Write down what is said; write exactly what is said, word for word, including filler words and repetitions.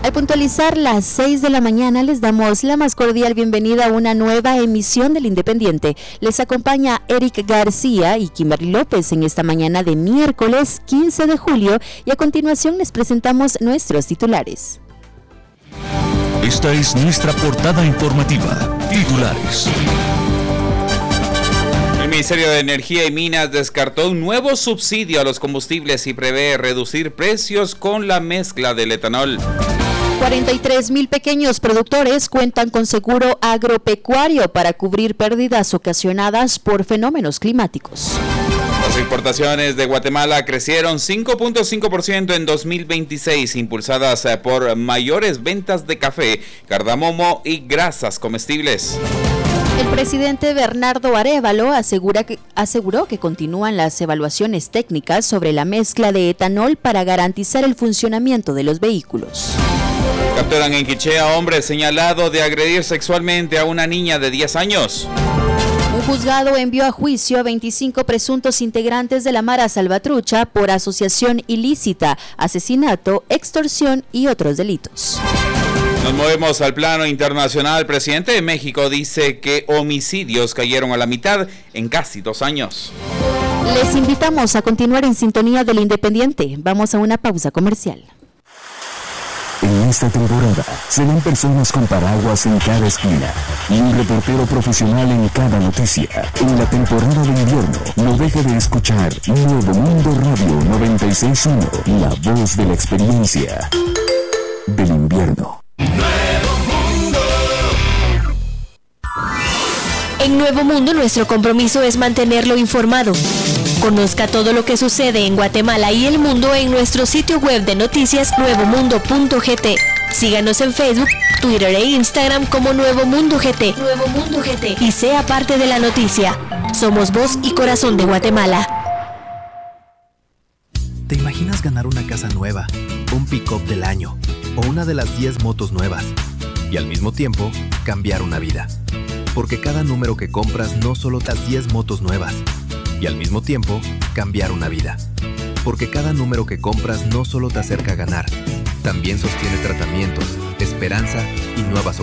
Al puntualizar las seis de la mañana, les damos la más cordial bienvenida a una nueva emisión del Independiente. Les acompaña Eric García y Kimberly López en esta mañana de miércoles quince de julio, y a continuación les presentamos nuestros titulares. Esta es nuestra portada informativa. Titulares. El Ministerio de Energía y Minas descartó un nuevo subsidio a los combustibles y prevé reducir precios con la mezcla del etanol. cuarenta y tres mil pequeños productores cuentan con seguro agropecuario para cubrir pérdidas ocasionadas por fenómenos climáticos. Las importaciones de Guatemala crecieron cinco punto cinco por ciento en dos mil veintiséis, impulsadas por mayores ventas de café, cardamomo y grasas comestibles. El presidente Bernardo Arévalo asegura que, aseguró que continúan las evaluaciones técnicas sobre la mezcla de etanol para garantizar el funcionamiento de los vehículos. Capturan en Quiché a hombre señalado de agredir sexualmente a una niña de diez años. Un juzgado envió a juicio a veinticinco presuntos integrantes de la Mara Salvatrucha por asociación ilícita, asesinato, extorsión y otros delitos. Nos movemos al plano internacional. El presidente de México dice que homicidios cayeron a la mitad en casi dos años. Les invitamos a continuar en sintonía del Independiente. Vamos a una pausa comercial. En esta temporada se ven personas con paraguas en cada esquina y un reportero profesional en cada noticia. En la temporada de invierno, no deje de escuchar Nuevo Mundo Radio noventa y seis punto uno, la voz de la experiencia del invierno. Nuevo Mundo. En Nuevo Mundo, nuestro compromiso es mantenerlo informado. Conozca todo lo que sucede en Guatemala y el mundo en nuestro sitio web de noticias nuevo mundo punto g t. Síganos en Facebook, Twitter e Instagram como Nuevo Mundo G T. Nuevo Mundo G T. Y sea parte de la noticia. Somos voz y corazón de Guatemala. ¿Te imaginas ganar una casa nueva, un pick-up del año o una de las diez motos nuevas y al mismo tiempo cambiar una vida? Porque cada número que compras no solo te da diez motos nuevas y al mismo tiempo cambiar una vida. Porque cada número que compras no solo te acerca a ganar, también sostiene tratamientos, esperanza y nuevas oportunidades.